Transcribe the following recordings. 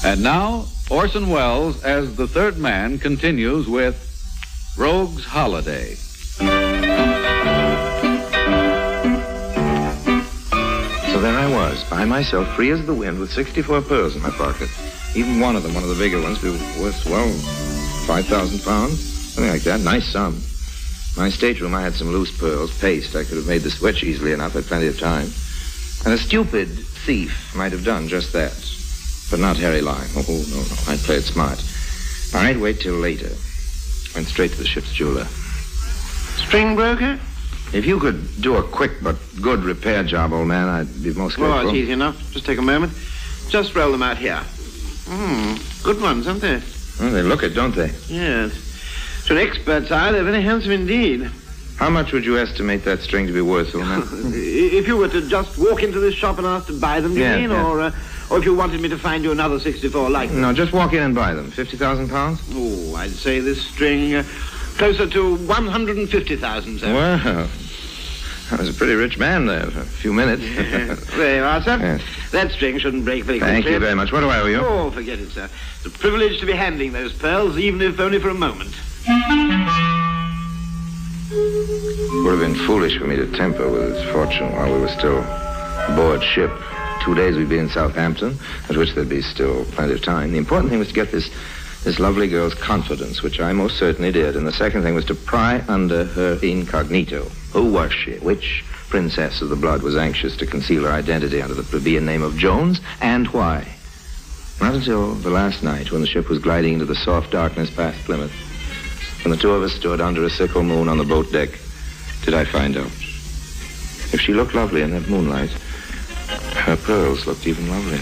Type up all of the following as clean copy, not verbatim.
And now, Orson Welles, as the third man, continues with Rogue's Holiday. So there I was, by myself, free as the wind, with 64 pearls in my pocket. Even one of them, one of the bigger ones, was, well, 5,000 pounds, something like that. Nice sum. My stateroom, I had some loose pearls, paste. I could have made the switch easily enough, had plenty of time. And a stupid thief might have done just that. But not Harry Lime. Oh, no. I'd play it smart. All right, wait till later. Went straight to the ship's jeweler. String broker? If you could do a quick but good repair job, old man, I'd be most grateful. Oh, it's easy enough. Just take a moment. Just roll them out here. Good ones, aren't they? Well, they look it, don't they? Yes. To an expert's eye, they're very handsome indeed. How much would you estimate that string to be worth, old man? If you were to just walk into this shop and ask to buy them, you mean? Yeah. Or if you wanted me to find you another 64 like them? No, just walk in and buy them. 50,000 pounds? Oh, I'd say this string closer to 150,000, sir. Well, I was a pretty rich man there for a few minutes. There you are, sir. Yes. That string shouldn't break very quickly. Thank you very much. What do I owe you? Oh, forget it, sir. It's a privilege to be handling those pearls, even if only for a moment. It would have been foolish for me to tamper with its fortune while we were still aboard ship. 2 days we'd be in Southampton, at which there'd be still plenty of time. The important thing was to get this lovely girl's confidence, which I most certainly did. And the second thing was to pry under her incognito. Who was she? Which princess of the blood was anxious to conceal her identity under the plebeian name of Jones, and why? Not until the last night, when the ship was gliding into the soft darkness past Plymouth, when the two of us stood under a sickle moon on the boat deck, did I find out. If she looked lovely in that moonlight, her pearls looked even lovelier.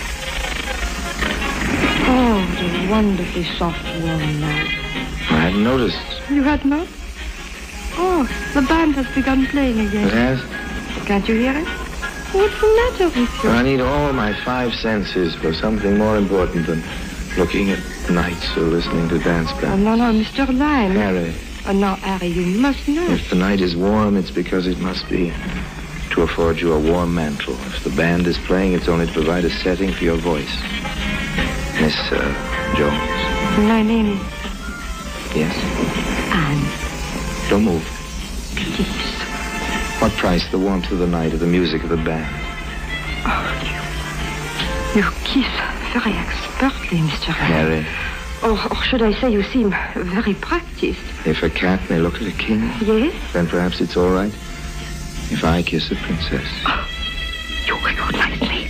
Oh, what a wonderfully soft, warm night. I hadn't noticed. You had not? Oh, the band has begun playing again. It has? Can't you hear it? What's the matter with you? I need all my 5 senses for something more important than looking at nights or listening to dance Oh, bands. no, Mr. Lime. Harry, Oh, no, Harry, you must know. if the night is warm, it's because it must be to afford you a warm mantle. If the band is playing, it's only to provide a setting for your voice. Miss Jones. My name is Yes? Anne. Don't move. Please. What price the warmth of the night or the music of the band? Oh, you kiss very expertly, Mr. Harry, Or should I say you seem very practiced. if a cat may look at a king, Yes? then perhaps it's all right if I kiss a princess. You recognize me.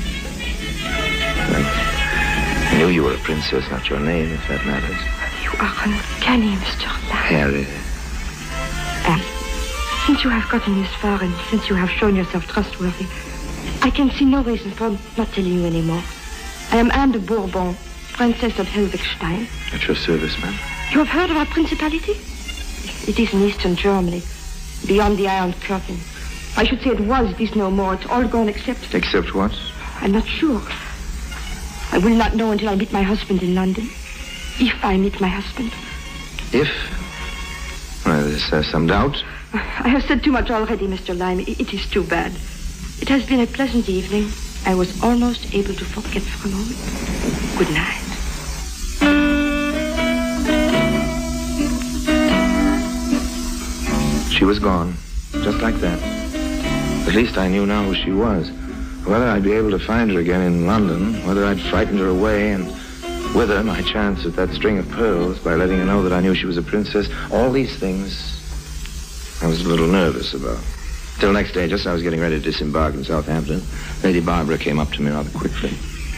I knew you were a princess, not your name, if that matters. You are uncanny, Mr. Lime. Harry. Anne, since you have gotten this far and since you have shown yourself trustworthy, I can see no reason for not telling you anymore. I am Anne de Bourbon, Princess of Helvigstein. At your service, ma'am. You have heard of our principality? It is in eastern Germany, beyond the Iron Curtain. I should say it was, it is no more. It's all gone except... Except what? I'm not sure. I will not know until I meet my husband in London. If I meet my husband. If? Well, there's some doubt. I have said too much already, Mr. Lime. It is too bad. It has been a pleasant evening. I was almost able to forget for a moment. Good night. She was gone, just like that. At least I knew now who she was. Whether I'd be able to find her again in London, whether I'd frightened her away, and with her my chance at that string of pearls by letting her know that I knew she was a princess, all these things I was a little nervous about. Till next day, just as I was getting ready to disembark in Southampton, Lady Barbara came up to me rather quickly.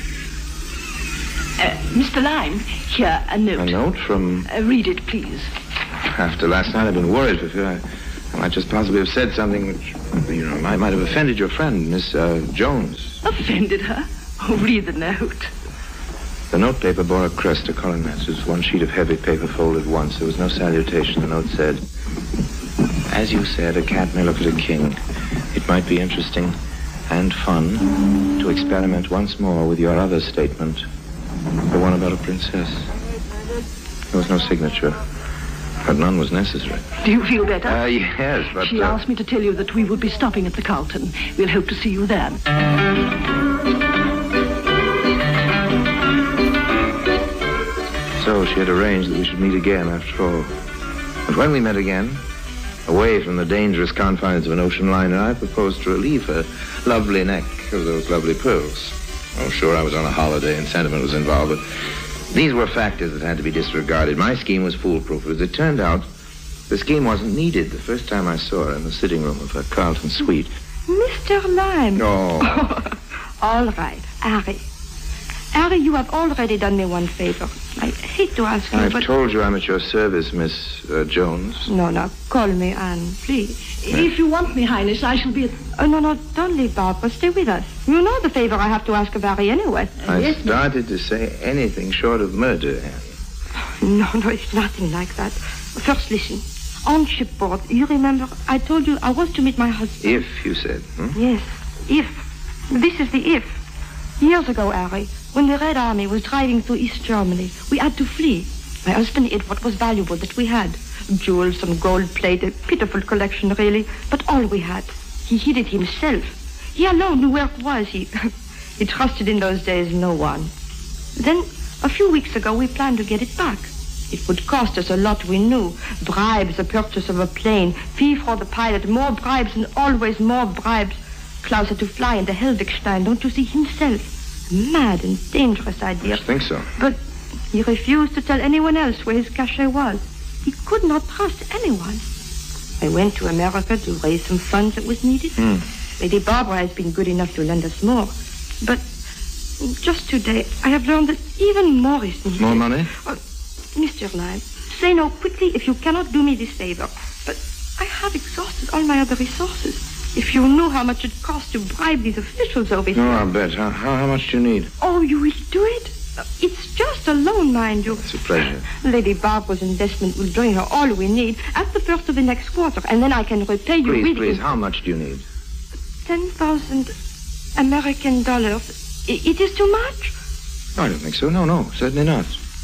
Mr. Lime, here, a note. A note from... read it, please. After last night, I've been worried for fear I might just possibly have said something which, might have offended your friend, Miss Jones. Offended her? Oh, read the note. The note paper bore a crest, a coronet. It was one sheet of heavy paper folded once. There was no salutation. The note said, "As you said, a cat may look at a king. It might be interesting and fun to experiment once more with your other statement, the one about a princess." There was no signature, but none was necessary. Do you feel better? Yes, but... She asked me to tell you that we will be stopping at the Carlton. We'll hope to see you then. she had arranged that we should meet again after all. And when we met again, away from the dangerous confines of an ocean liner, I proposed to relieve her lovely neck of those lovely pearls. Oh, sure, I was on a holiday and sentiment was involved, but these were factors that had to be disregarded. My scheme was foolproof. As it turned out, the scheme wasn't needed the first time I saw her in the sitting room of her Carlton suite. Mr. Lime. Oh. All right, Harry. Harry, you have already done me one favor. I hate to ask you, I've but... told you I'm at your service, Miss Jones. No, call me Anne, please. If you want me, Highness, I shall be at... No, don't leave, Barbara. Stay with us. You know the favor I have to ask of Harry anyway. I started to say anything short of murder, Anne. No, it's nothing like that. First, listen. On shipboard, you remember I told you I was to meet my husband. If, you said. Yes, if. This is the if. Years ago, Harry, when the Red Army was driving through East Germany, we had to flee. My husband hid what was valuable that we had. Jewels and gold plate, a pitiful collection, really, but all we had. He hid it himself. He alone knew where it was. He trusted in those days no one. Then, a few weeks ago, we planned to get it back. It would cost us a lot, we knew. Bribes, the purchase of a plane, fee for the pilot, more bribes and always more bribes. Klaus had to fly into Helvigstein, don't you see, himself. A mad and dangerous idea. I think so. But he refused to tell anyone else where his cachet was. He could not trust anyone. I went to America to raise some funds that was needed. Lady Barbara has been good enough to lend us more. But just today, I have learned that even more is needed. More money? Mr. Lime, say no quickly if you cannot do me this favor. But I have exhausted all my other resources. If you knew how much it costs to bribe these officials over here. No, I'll bet. How much do you need? Oh, you will do it? It's just a loan, mind you. It's a pleasure. Lady Barbara's investment will bring her all we need at the first of the next quarter, and then I can repay you with... Please, how much do you need? 10,000 American dollars. It is too much? No, I don't think so. No, certainly not.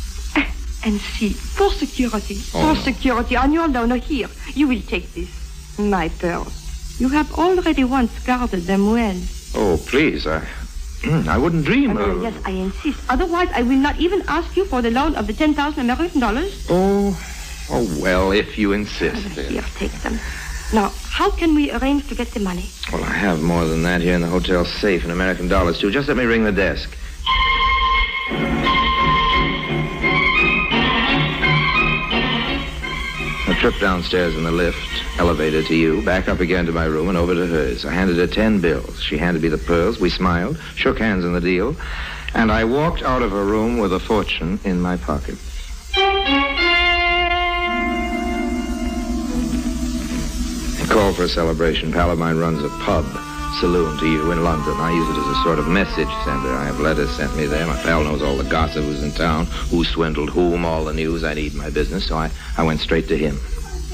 And see, for security, security, on your loan, here, you will take this. My pearls. You have already once guarded them well. Oh, please, I wouldn't dream of... Yes, I insist. Otherwise, I will not even ask you for the loan of the 10,000 American dollars. Oh, well, if you insist. Here, take them. Now, how can we arrange to get the money? Well, I have more than that here in the hotel safe in American dollars, too. Just let me ring the desk. A trip downstairs in the lift, elevator to you, back up again to my room and over to hers. I handed her 10 bills. She handed me the pearls. We smiled, shook hands in the deal, and I walked out of her room with a fortune in my pocket. A call for a celebration. Pal of mine runs a pub saloon to you in London. I use it as a sort of message sender. I have letters sent me there. My pal knows all the gossip who's in town, who swindled whom, all the news I need in my business, so I went straight to him.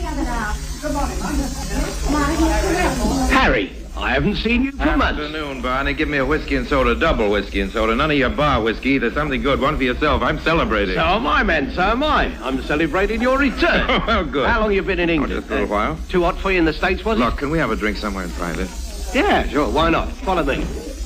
Harry, I haven't seen you for months. Afternoon, Barney. Give me a whiskey and soda, double whiskey and soda. None of your bar whiskey. There's something good. One for yourself. I'm celebrating. So am I, man. So am I. I'm celebrating your return. Well, good. How long you been in England? Just a little while. Too hot for you in the States, was it? Look, can we have a drink somewhere in private? Yeah, sure. Why not? Follow me.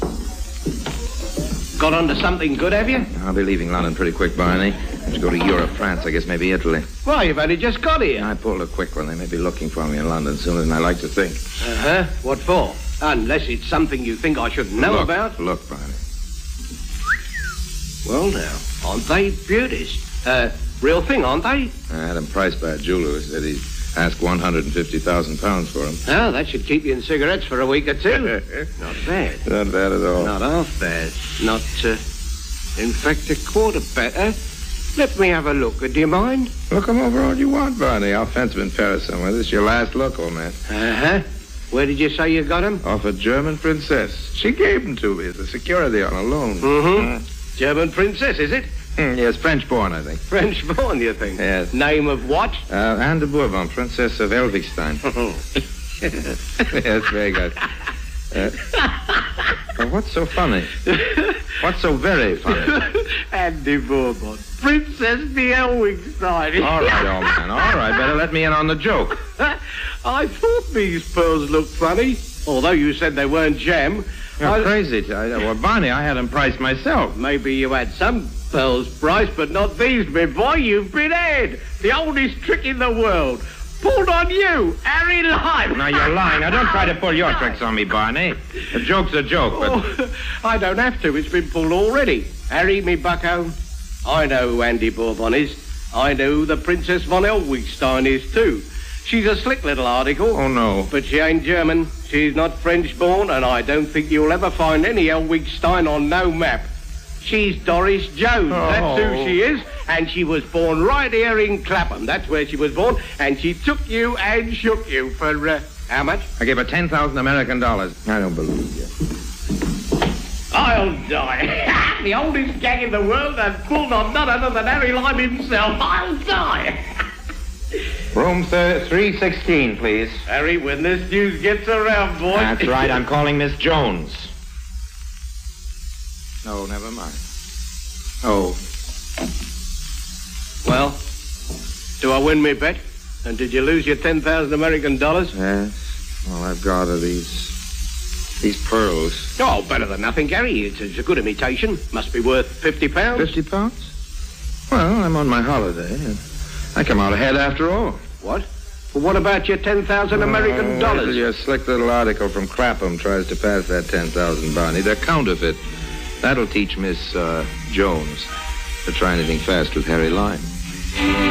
Got onto something good, have you? I'll be leaving London pretty quick, Barney. I have to go to Europe, France, I guess maybe Italy. Well, you've only just got here. I pulled a quick one. They may be looking for me in London sooner than I like to think. Uh-huh. What for? Unless it's something you think I should know about. Look, Barney. Well, now, aren't they beauties? Real thing, aren't they? I had them priced by a jeweler who said he'd ask £150,000 for them. Oh, that should keep you in cigarettes for a week or two. Not bad. Not bad at all. Not half bad. Not, in fact, a quarter better. Let me have a look. Do you mind? Look them over all you want, Barney. I'll fence them in Paris somewhere. This is your last look, old man. Uh-huh. Where did you say you got them? Off a German princess. She gave them to me as a security on a loan. Mm-hmm. German princess, is it? Yes, French-born, I think. French-born, you think? Yes. Name of what? Anne de Bourbon, Princess of Helvigstein. Yes, very good. What's so funny? What's so very funny? Anne de Bourbon, Princess of Helvigstein. All right, old man, all right. Better let me in on the joke. I thought these pearls looked funny. Although you said they weren't gem, You're crazy. Well, Barney, I had them priced myself. Maybe you had some pearls priced, but not these, my boy. You've been had. The oldest trick in the world. Pulled on you, Harry Lime. Now, you're lying. Now, don't try to pull your tricks on me, Barney. A joke's a joke, but... Oh, I don't have to. It's been pulled already. Harry, me bucko, I know who Andy Bourbon is. I know who the Princess von Elwigstein is, too. She's a slick little article. Oh, no. But she ain't German. She's not French-born, and I don't think you'll ever find any Elwigstein on no map. She's Doris Jones. Oh. That's who she is. And she was born right here in Clapham. That's where she was born. And she took you and shook you for, how much? I gave her 10,000 American dollars. I don't believe you. I'll die. The oldest gang in the world and pulled on none other than Harry Lime himself. I'll die. Room 316, please. Harry, when this news gets around, boy. That's right. I'm calling Miss Jones. No, never mind. Oh. Well, do I win me bet? And did you lose your 10,000 American dollars? Yes. All I've got are these pearls. Oh, better than nothing, Gary. It's a good imitation. Must be worth £50. £50? Well, I'm on my holiday. I come out ahead after all. What? Well, what about your 10,000 American dollars? Well, your slick little article from Clapham tries to pass that 10,000, Barney. They're counterfeit. That'll teach Miss Jones to try anything fast with Harry Lime.